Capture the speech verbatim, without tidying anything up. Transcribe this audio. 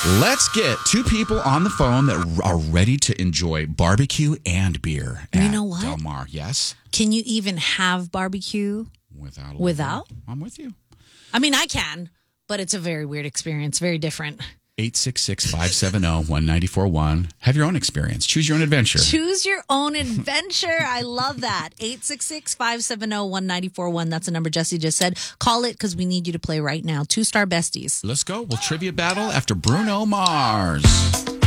Let's get two people on the phone that are ready to enjoy barbecue and beer. You at know what? Del Mar. Yes? Can you even have barbecue Without? a without? little- I'm with you. I mean, I can, but it's a very weird experience, very different. eight six six, five seven zero, one nine four one. Have your own experience. Choose your own adventure. Choose your own adventure. I love that. eight six six, five seven zero, one nine four one. That's the number Jesse just said. Call it because we need you to play right now. Two Star Besties. Let's go. We'll trivia battle after Bruno Mars.